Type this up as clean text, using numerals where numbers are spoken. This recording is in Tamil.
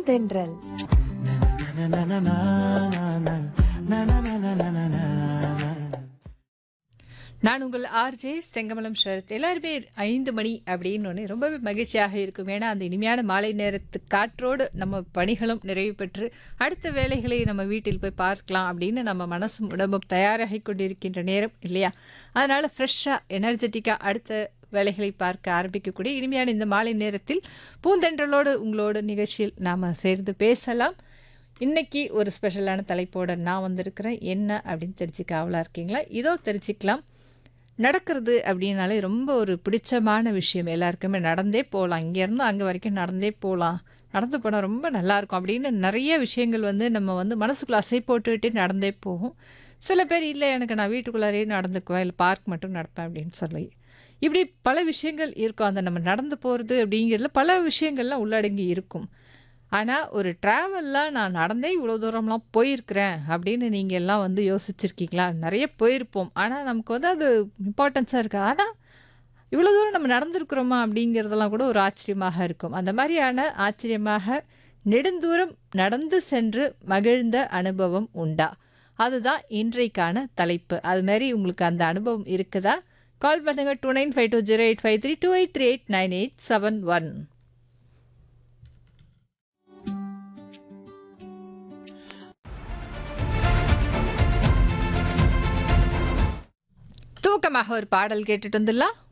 பூந்தென்றல். நான் உங்கள் ஆர்ஜே செங்கமலம் ஷரத். எல்லாருமே 5 மணி அப்படின்னு ரொம்பவே மகிழ்ச்சியாக இருக்கும். ஏன்னா அந்த இனிமையான மாலை நேரத்து காற்றோடு நம்ம பணிகளும் நிறைவு பெற்று அடுத்த வேலைகளை நம்ம வீட்டில் போய் பார்க்கலாம் அப்படின்னு நம்ம மனசும் உடம்பும் தயாராகி கொண்டிருக்கின்ற நேரம் இல்லையா? அதனால் ஃப்ரெஷ்ஷாக எனர்ஜெட்டிக்காக அடுத்த வேலைகளை பார்க்க ஆரம்பிக்கக்கூடிய இனிமையான இந்த மாலை நேரத்தில் பூந்தென்றலோடு உங்களோட நிகழ்ச்சியில் நாம் சேர்ந்து பேசலாம். இன்னைக்கு ஒரு ஸ்பெஷலான தலைப்போட நான் வந்திருக்கிறேன். என்ன அப்படின்னு தெரிஞ்சுக்க ஆவலாக இருக்கீங்களா? இதோ தெரிஞ்சுக்கலாம். நடக்கிறது அப்படின்னாலே ரொம்ப ஒரு பிடிச்சமான விஷயம் எல்லாருக்குமே. நடந்தே போகலாம், இங்கேருந்து அங்கே வரைக்கும் நடந்தே போகலாம், நடந்து போனால் ரொம்ப நல்லாயிருக்கும் அப்படின்னு நிறைய விஷயங்கள் நம்ம மனசுக்குள்ளே அசை போட்டுக்கிட்டே நடந்தே போகும். சில பேர் இல்லை எனக்கு நான் வீட்டுக்குள்ளாரே நடந்துக்குவேன், இல்லை பார்க் மட்டும் நடப்பேன் அப்படின்னு சொல்லி இப்படி பல விஷயங்கள் இருக்கும். அந்த நம்ம நடந்து போகிறது அப்படிங்கிறதுல பல விஷயங்கள்லாம் உள்ளடங்கி இருக்கும். ஆனால் ஒரு ட்ராவல்லாம் நான் நடந்தே இவ்வளோ தூரம்லாம் போயிருக்கிறேன் அப்படின்னு நீங்கள் எல்லாம் யோசிச்சிருக்கீங்களா? நிறைய போயிருப்போம், ஆனால் நமக்கு அது இம்பார்ட்டன்ஸாக இருக்குது. ஆனால் இவ்வளோ தூரம் நம்ம நடந்திருக்கிறோமா அப்படிங்கிறதெல்லாம் கூட ஒரு ஆச்சரியமாக இருக்கும். அந்த மாதிரியான ஆச்சரியமாக நெடுந்தூரம் நடந்து சென்று மகிழ்ந்த அனுபவம் உண்டா? அதுதான் இன்றைக்கான தலைப்பு. அது மாதிரி உங்களுக்கு அந்த அனுபவம் இருக்குதா? கால் பண்ணுங்க 29520853 28389871. தூக்கமாக ஒரு பாடல் கேட்டுட்டு வந்துடலாம்.